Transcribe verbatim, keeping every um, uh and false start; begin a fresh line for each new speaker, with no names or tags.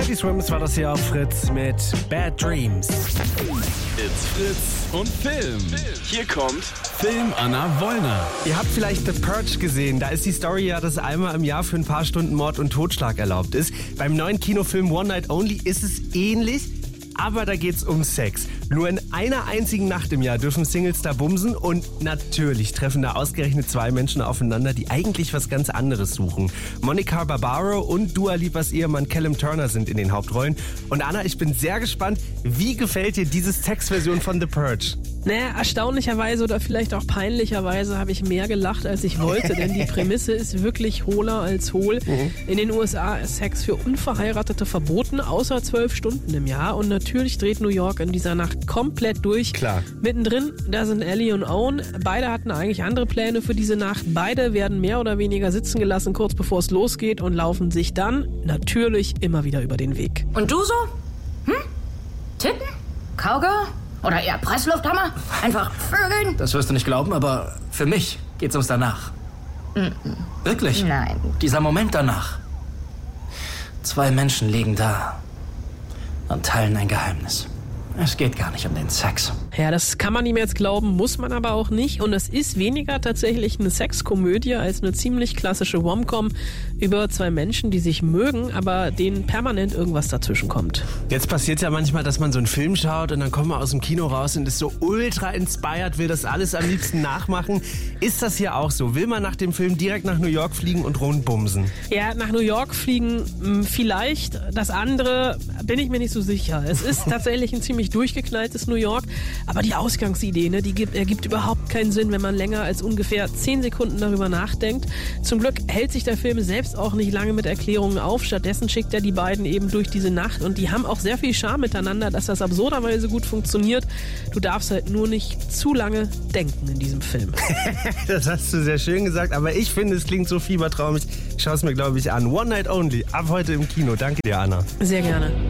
Teddy Swims war das hier auf Fritz mit Bad Dreams.
It's Fritz und Film. Hier kommt Film Anna Wollner.
Ihr habt vielleicht The Purge gesehen. Da ist die Story ja, dass einmal im Jahr für ein paar Stunden Mord und Totschlag erlaubt ist. Beim neuen Kinofilm One Night Only ist es ähnlich, aber da geht's um Sex. Nur in einer einzigen Nacht im Jahr dürfen Singles da bumsen und natürlich treffen da ausgerechnet zwei Menschen aufeinander, die eigentlich was ganz anderes suchen. Monica Barbaro und Dua Lipas Ehemann Callum Turner sind in den Hauptrollen. Und Anna, ich bin sehr gespannt, wie gefällt dir diese Sexversion von The Purge?
Naja, erstaunlicherweise oder vielleicht auch peinlicherweise habe ich mehr gelacht, als ich wollte, denn die Prämisse ist wirklich hohler als hohl. Mhm. In den U S A ist Sex für Unverheiratete verboten, außer zwölf Stunden im Jahr. Und natürlich dreht New York in dieser Nacht komplett durch.
Klar.
Mittendrin, da sind Ellie und Owen. Beide hatten eigentlich andere Pläne für diese Nacht. Beide werden mehr oder weniger sitzen gelassen, kurz bevor es losgeht und laufen sich dann natürlich immer wieder über den Weg.
Und du so? Hm? Titten? Cowgirl? Oder eher Presslufthammer? Einfach vögeln?
Das wirst du nicht glauben, aber für mich geht's ums danach.
Mm-mm.
Wirklich?
Nein.
Dieser Moment danach. Zwei Menschen liegen da und teilen ein Geheimnis. Es geht gar nicht um den Sex.
Ja, das kann man ihm jetzt glauben, muss man aber auch nicht. Und es ist weniger tatsächlich eine Sexkomödie als eine ziemlich klassische Rom-Com über zwei Menschen, die sich mögen, aber denen permanent irgendwas dazwischen kommt.
Jetzt passiert ja manchmal, dass man so einen Film schaut und dann kommt man aus dem Kino raus und ist so ultra inspired, will das alles am liebsten nachmachen. Ist das hier auch so? Will man nach dem Film direkt nach New York fliegen und rundbumsen?
Ja, nach New York fliegen vielleicht. Das andere bin ich mir nicht so sicher. Es ist tatsächlich ein ziemlich durchgeknalltes New York, aber die Ausgangsidee, ne, die gibt, ergibt überhaupt keinen Sinn, wenn man länger als ungefähr zehn Sekunden darüber nachdenkt. Zum Glück hält sich der Film selbst auch nicht lange mit Erklärungen auf. Stattdessen schickt er die beiden eben durch diese Nacht und die haben auch sehr viel Charme miteinander, dass das absurderweise gut funktioniert. Du darfst halt nur nicht zu lange denken in diesem Film.
Das hast du sehr schön gesagt, aber ich finde, es klingt so fiebertraumig. Ich schaue es mir, glaube ich, an. One Night Only, ab heute im Kino. Danke dir, Anna.
Sehr gerne.